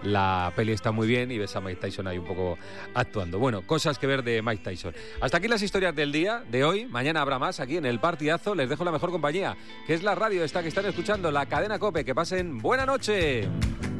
la peli está muy bien y ves a Mike Tyson ahí un poco actuando. Bueno, cosas que ver de Mike Tyson. Hasta aquí las historias del día de hoy. Mañana habrá más aquí en El Partidazo. Les dejo la mejor compañía, que es la radio esta que están escuchando, la cadena COPE. Que pasen buena noche.